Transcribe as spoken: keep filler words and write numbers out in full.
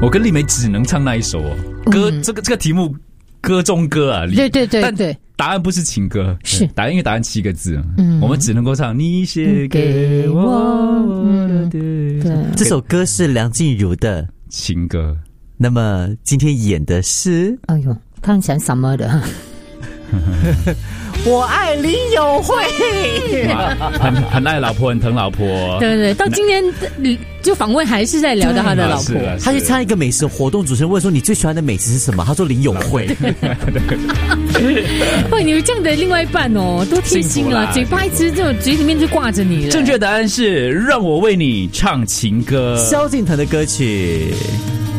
我跟丽梅只能唱那一首哦。歌、嗯、这个这个题目歌中歌啊， 对对对对， 答案不是情歌， 是答案，因为答案七个字，嗯，我们只能够唱你写给我的、 嗯、对，这首歌是梁静茹的情歌。 那么今天演的是， 哎呦，他很喜欢什么的？ 我爱林友慧， 很很爱老婆，很疼老婆。 对对，到今天就访问还是在聊到他的老婆。 他去参加一个美食活动，主持人问说：“你最喜欢的美食是什么？”他说：“林友慧。” 哇，你有这样的另外一半哦，多贴心啊！嘴巴一直就嘴里面就挂着你了。 正确答案是让我为你唱情歌， 萧敬腾的歌曲。